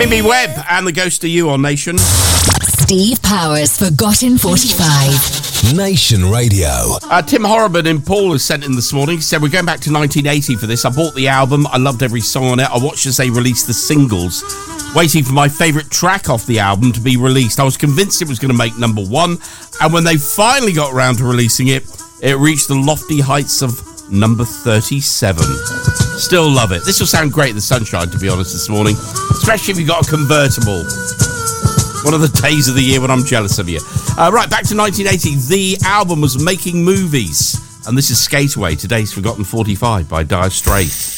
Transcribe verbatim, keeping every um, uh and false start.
Mimi Webb and The Ghost of You on Nation. Steve Powers, Forgotten forty-five. Nation Radio. Uh, Tim Horriban in Paul has sent in this morning. He said, we're going back to nineteen eighty for this. I bought the album. I loved every song on it. I watched as they released the singles, waiting for my favourite track off the album to be released. I was convinced it was going to make number one. And when they finally got around to releasing it, it reached the lofty heights of number thirty-seven. Still love it. This will sound great in the sunshine, to be honest, this morning. Especially if you've got a convertible. One of the days of the year when I'm jealous of you. Uh, right, back to nineteen eighty. The album was Making Movies. And this is Skate Away, today's Forgotten forty-five by Dire Straits.